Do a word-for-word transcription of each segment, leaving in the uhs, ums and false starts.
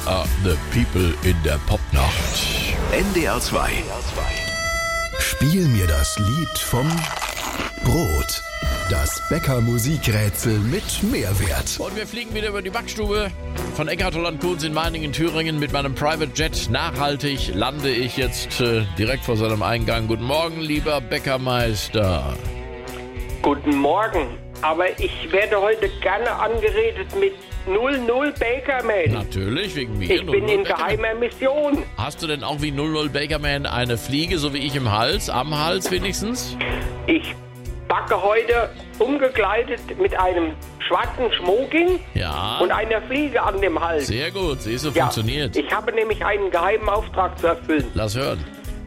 are the people in der Popnacht. N D R zwei. Spiel mir das Lied vom Brot. Das Bäcker-Musikrätsel mit Mehrwert. Und wir fliegen wieder über die Backstube von Eckart Holland Kunz in Meiningen, Thüringen. Mit meinem Private Jet nachhaltig lande ich jetzt äh, direkt vor seinem Eingang. Guten Morgen, lieber Bäckermeister. Guten Morgen. Aber ich werde heute gerne angeredet mit null null Bakerman. Natürlich, wegen mir. Ich bin in geheimer Mission. Hast du denn auch wie null null Bakerman eine Fliege, so wie ich im Hals, am Hals wenigstens? Ich backe heute umgekleidet mit einem schwarzen Smoking Ja. und einer Fliege an dem Hals. Sehr gut, siehst du, Ja, funktioniert. ich habe nämlich einen geheimen Auftrag zu erfüllen. Lass hören.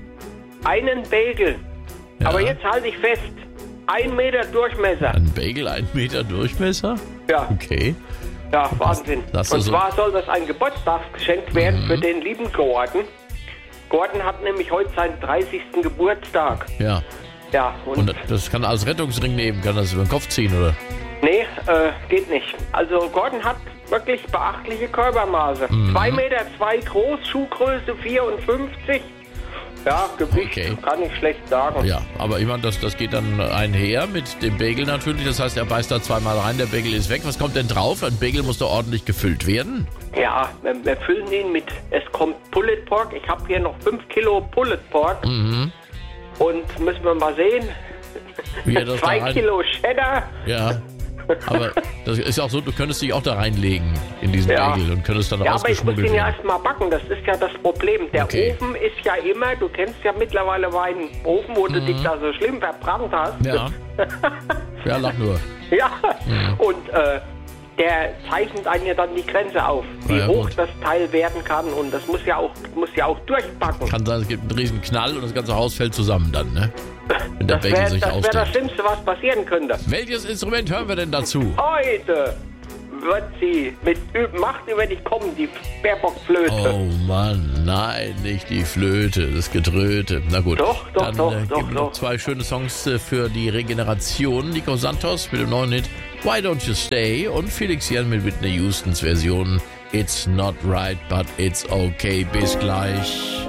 Einen Bagel. Ja. Aber jetzt halte ich fest. Ein Meter Durchmesser. Ein Bagel, ein Meter Durchmesser? Ja, Okay. ja, Wahnsinn. lass du Und so- zwar soll das ein Geburtstagsgeschenk werden Mhm. für den lieben Gordon. Gordon hat nämlich heute seinen dreißigsten Geburtstag. Ja. Ja, und, Und das kann als Rettungsring nehmen, kann das über den Kopf ziehen, oder? nee, äh, geht nicht. Also Gordon hat wirklich beachtliche Körpermaße. Mhm. zwei Meter zwei groß, Schuhgröße vierundfünfzig. Ja, Gewicht Okay. kann ich schlecht sagen. Ja, aber ich meine, das, das geht dann einher mit dem Bagel natürlich. Das heißt, er beißt da zweimal rein, der Bagel ist weg. Was kommt denn drauf? Ein Bagel muss da ordentlich gefüllt werden. Ja, wir, wir füllen ihn mit, es kommt Pulled Pork. Ich habe hier noch fünf Kilo Pulled Pork. Mhm. Und müssen wir mal sehen. Wie er das Zwei da rein... Kilo Cheddar. Ja, aber das ist auch so, du könntest dich auch da reinlegen in diesen Ja. Bagel und könntest dann Ja, aber ich muss rausgeschmuggelt ihn ja werden. erst mal backen. Das ist ja das Problem. Der Okay. Ofen ist ja immer, du kennst ja mittlerweile meinen Ofen, wo du dich da so schlimm verbrannt hast. Mhm. Ja. Ja, lach nur. Ja. Und äh, der zeichnet einen ja dann die Grenze auf, wie Na ja, hoch gut. das Teil werden kann. Und das muss ja auch, muss ja auch durchbacken. Kann sein, es gibt einen riesen Knall und das ganze Haus fällt zusammen dann, ne? Wenn der Das Bagel wäre sich das, wär das ausdehnt. Schlimmste, was passieren könnte. Welches Instrument hören wir denn dazu? Heute wird sie mit Ü- Macht über dich kommen, die Baerbock-Flöte. Oh Mann, nein, nicht die Flöte, das Getröte. Na gut, Doch, doch, dann doch, äh, doch, geben wir noch doch. zwei schöne Songs äh, für die Regeneration. Nico Santos mit dem neuen Hit Why Don't You Stay und Felix Jan mit Whitney Houstons Version It's Not Right, But It's Okay. Bis gleich.